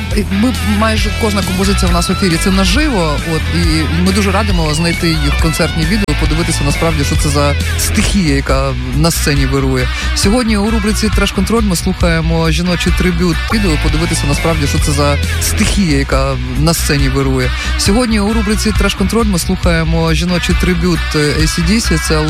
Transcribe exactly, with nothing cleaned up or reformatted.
ми майже кожна композиція у нас в ефірі це наживо, от, і ми дуже радимо знайти їх концертні відео, подивитися насправді, що це за стихія, яка на сцені вирує. Сьогодні у рубриці «Треш-контроль» ми слухаємо жіночий трибют відео, подивитися насправді, що це за стихія, яка на сцені вирує. Сьогодні у рубриці «Треш-контроль» ми слухаємо жіночий трибют ей сі ді сі, це